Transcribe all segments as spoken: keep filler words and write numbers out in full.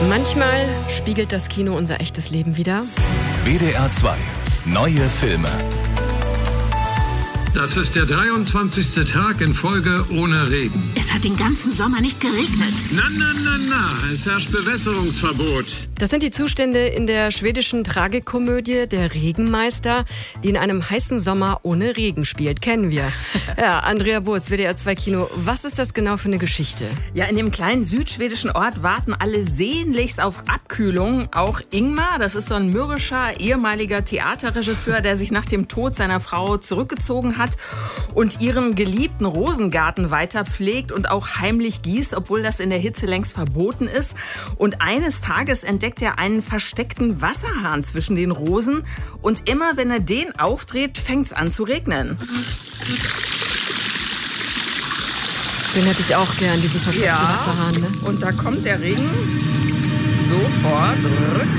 Manchmal spiegelt das Kino unser echtes Leben wider. W D R zwei. Neue Filme. Das ist der dreiundzwanzigste Tag in Folge ohne Regen. Es hat den ganzen Sommer nicht geregnet. Na, na, na, na, es herrscht Bewässerungsverbot. Das sind die Zustände in der schwedischen Tragikomödie Der Regenmeister, die in einem heißen Sommer ohne Regen spielt. Kennen wir. Ja, Andrea Burz, W D R zwei Kino. Was ist das genau für eine Geschichte? Ja, in dem kleinen südschwedischen Ort warten alle sehnlichst auf Abkühlung. Auch Ingmar, das ist so ein mürrischer, ehemaliger Theaterregisseur, der sich nach dem Tod seiner Frau zurückgezogen hat und ihren geliebten Rosengarten weiter pflegt und auch heimlich gießt, obwohl das in der Hitze längst verboten ist. Und eines Tages entdeckt er einen versteckten Wasserhahn zwischen den Rosen und immer wenn er den aufdreht, fängt es an zu regnen. Den hätte ich auch gern, diesen versteckten Ja, Wasserhahn. Ne? Und da kommt der Regen sofort rück.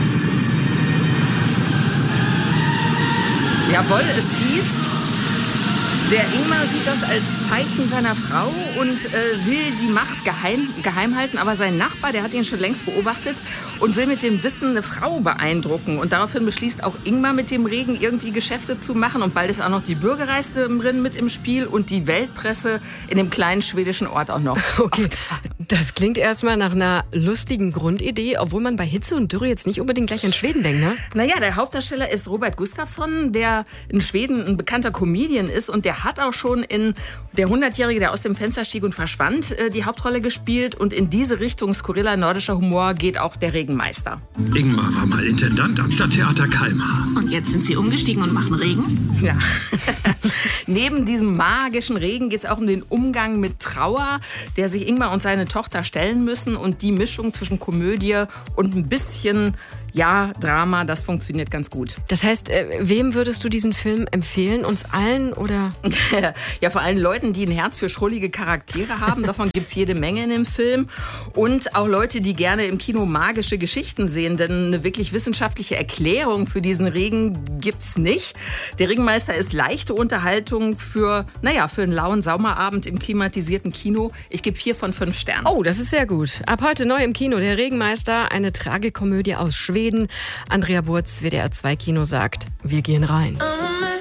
Jawohl, es gießt. Der Ingmar sieht das als Zeichen seiner Frau und äh, will die Macht geheim, geheim halten. Aber sein Nachbar, der hat ihn schon längst beobachtet und will mit dem Wissen eine Frau beeindrucken. Und daraufhin beschließt auch Ingmar mit dem Regen irgendwie Geschäfte zu machen. Und bald ist auch noch die Bürgermeisterin mit im Spiel und die Weltpresse in dem kleinen schwedischen Ort auch noch. Okay, das klingt erstmal nach einer lustigen Grundidee, obwohl man bei Hitze und Dürre jetzt nicht unbedingt gleich an Schweden denkt, ne? Naja, der Hauptdarsteller ist Robert Gustafsson, der in Schweden ein bekannter Comedian ist und der hat auch schon in Der hundertjährige, der aus dem Fenster stieg und verschwand, die Hauptrolle gespielt. Und in diese Richtung skurriler nordischer Humor geht auch Der Regenmeister. Ingmar war mal Intendant am Stadttheater Kalmar. Und jetzt sind sie umgestiegen und machen Regen? Ja. Neben diesem magischen Regen geht es auch um den Umgang mit Trauer, der sich Ingmar und seine Tochter stellen müssen. Und die Mischung zwischen Komödie und ein bisschen, ja, Drama, das funktioniert ganz gut. Das heißt, äh, wem würdest du diesen Film empfehlen? Uns allen oder? Ja, vor allem Leuten, die ein Herz für schrullige Charaktere haben. Davon gibt es jede Menge in dem Film. Und auch Leute, die gerne im Kino magische Geschichten sehen. Denn eine wirklich wissenschaftliche Erklärung für diesen Regen gibt's nicht. Der Regenmeister ist leichte Unterhaltung für, naja, für einen lauen Sommerabend im klimatisierten Kino. Ich gebe vier von fünf Sternen. Oh, das ist sehr gut. Ab heute neu im Kino Der Regenmeister, eine Tragikomödie aus Schweden. Andrea Burz, W D R zwei Kino sagt, wir gehen rein.